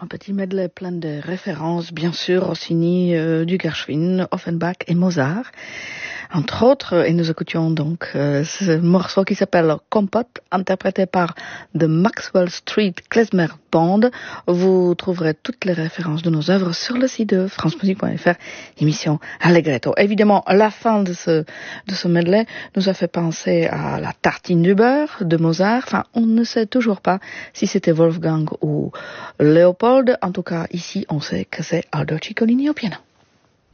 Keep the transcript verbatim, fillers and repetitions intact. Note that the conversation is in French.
Un petit medley plein de références, bien sûr, Rossini, euh, du Gershwin, Offenbach et Mozart. Entre autres, et nous écoutions donc euh, ce morceau qui s'appelle Compote, interprété par The Maxwell Street Klezmer Band. Vous trouverez toutes les références de nos œuvres sur le site de france musique point f r, émission Allegretto. Évidemment, la fin de ce, de ce medley nous a fait penser à la tartine du beurre de Mozart. Enfin, on ne sait toujours pas si c'était Wolfgang ou Léopold. En tout cas, ici, on sait que c'est Aldo Ciccolini au piano.